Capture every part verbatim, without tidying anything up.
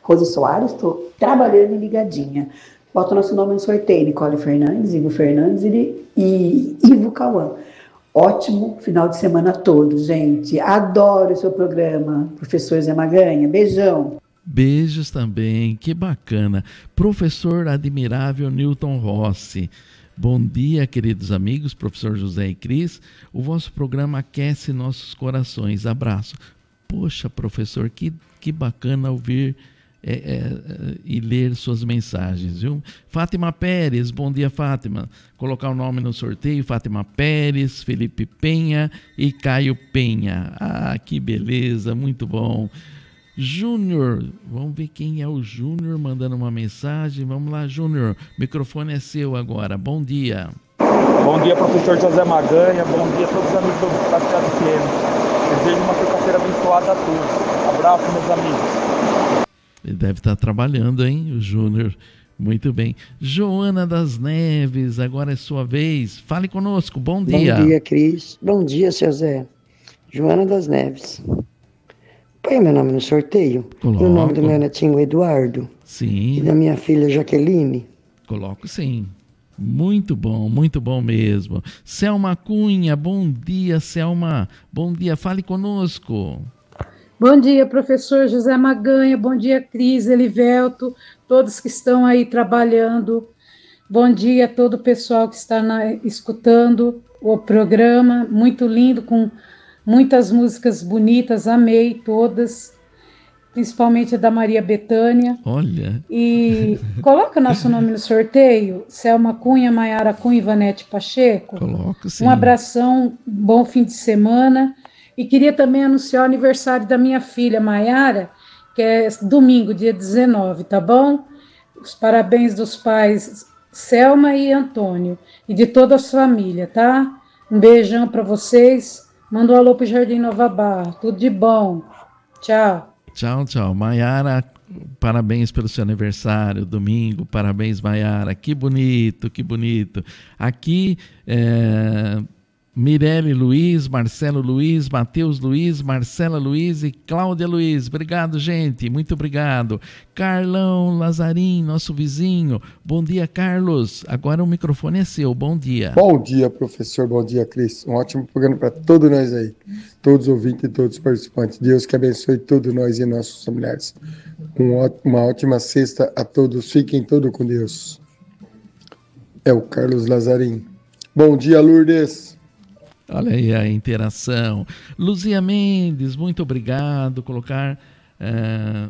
Rose Soares, estou trabalhando ligadinha. Bota o nosso nome no sorteio, Nicole Fernandes, Ivo Fernandes e, e Ivo Cauã. Ótimo final de semana todo, gente. Adoro o seu programa, professor Zé Maganha. Beijão. Beijos também, que bacana. Professor admirável Newton Rossi. Bom dia, queridos amigos, professor José e Cris. O vosso programa aquece nossos corações. Abraço. Poxa, professor, que, que bacana ouvir é, é, e ler suas mensagens, viu? Fátima Pérez, bom dia, Fátima. Colocar o nome no sorteio, Fátima Pérez, Felipe Penha e Caio Penha. Ah, que beleza, muito bom. Júnior, vamos ver quem é o Júnior mandando uma mensagem. Vamos lá, Júnior, o microfone é seu agora. Bom dia. Bom dia, professor José Maganha. Bom dia a todos os amigos do Passeado Pequeno. Desejo uma sexta-feira abençoada a todos. Abraço, meus amigos. Ele deve estar trabalhando, hein, o Júnior. Muito bem. Joana das Neves, agora é sua vez. Fale conosco. Bom dia. Bom dia, Cris. Bom dia, seu Zé. Joana das Neves. Põe meu nome no sorteio. Coloco. E o nome do meu netinho Eduardo. Sim. E da minha filha Jaqueline. Coloco sim. Muito bom, muito bom mesmo. Selma Cunha, bom dia, Selma. Bom dia, fale conosco. Bom dia, professor José Maganha. Bom dia, Cris, Elivelto, todos que estão aí trabalhando. Bom dia a todo o pessoal que está na, escutando o programa. Muito lindo, com muitas músicas bonitas, amei todas, principalmente a da Maria Bethânia. Olha. E coloca nosso nome no sorteio, Selma Cunha, Maiara Cunha e Vanete Pacheco. Coloco, sim. Um abração, bom fim de semana. E queria também anunciar o aniversário da minha filha, Maiara, que é domingo, dia dezenove, tá bom? Os parabéns dos pais Selma e Antônio, e de toda a sua família, tá? Um beijão para vocês. Manda um alô pro Jardim Nova Barra. Tudo de bom. Tchau. Tchau, tchau. Maiara, parabéns pelo seu aniversário, domingo. Parabéns, Maiara. Que bonito, que bonito. Aqui, é... Mirelle Luiz, Marcelo Luiz, Matheus Luiz, Marcela Luiz e Cláudia Luiz. Obrigado, gente. Muito obrigado. Carlão Lazarim, nosso vizinho. Bom dia, Carlos. Agora o microfone é seu. Bom dia. Bom dia, professor. Bom dia, Cris. Um ótimo programa para todos nós aí. Todos os ouvintes e todos os participantes. Deus que abençoe todos nós e nossos familiares. Um, uma ótima sexta a todos. Fiquem todos com Deus. É o Carlos Lazarim. Bom dia, Lourdes. Olha aí a interação. Luzia Mendes, muito obrigado. Colocar uh,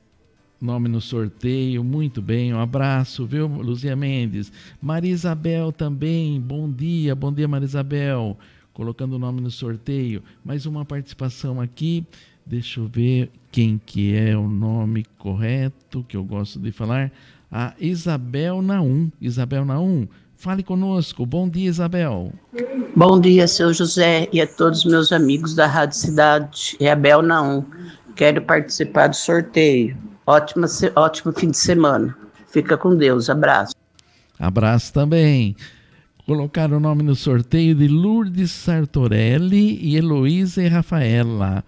nome no sorteio, muito bem. Um abraço, viu, Luzia Mendes. Maria Isabel também, bom dia. Bom dia, Maria Isabel. Colocando o nome no sorteio. Mais uma participação aqui. Deixa eu ver quem que é o nome correto, que eu gosto de falar. A Isabel Naum. Isabel Naum. Fale conosco. Bom dia, Isabel. Bom dia, seu José, e a todos os meus amigos da Rádio Cidade. É a Bel Naum. Quero participar do sorteio. Ótima, ótimo fim de semana. Fica com Deus. Abraço. Abraço também. Colocar o nome no sorteio de Lourdes Sartorelli e Heloísa e Rafaela.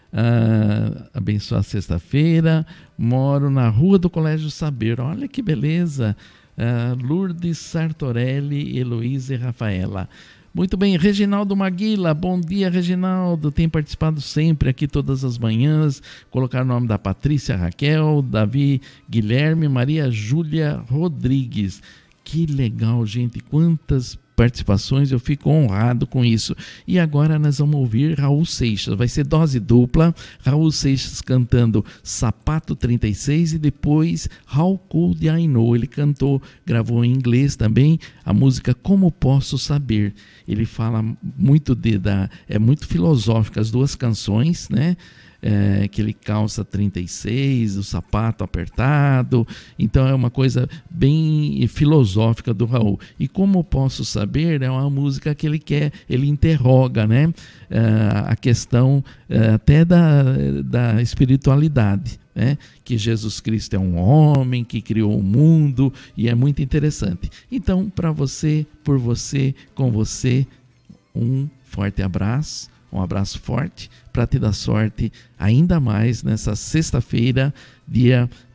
Ah, abençoa a sexta-feira. Moro na Rua do Colégio Saber. Olha que beleza. Uh, Lourdes Sartorelli, Heloísa e Rafaela. Muito bem, Reginaldo Maguila, bom dia, Reginaldo, tem participado sempre aqui todas as manhãs. Colocar o nome da Patrícia Raquel, Davi Guilherme, Maria Júlia Rodrigues. Que legal, gente, quantas participações, eu fico honrado com isso. E agora nós vamos ouvir Raul Seixas, vai ser dose dupla, Raul Seixas cantando Sapato trinta e seis e depois How Could I Know, ele cantou, gravou em inglês também, a música Como Posso Saber. Ele fala muito de, da, é muito filosófica as duas canções, né? É, aquele calça trinta e seis, o sapato apertado, então é uma coisa bem filosófica do Raul. E Como Posso Saber é uma música que ele quer, ele interroga, né, é, a questão é, até da, da espiritualidade, né, que Jesus Cristo é um homem que criou o mundo, e é muito interessante. Então, para você, por você, com você, um forte abraço. Um abraço forte para te dar sorte ainda mais nessa sexta-feira, dia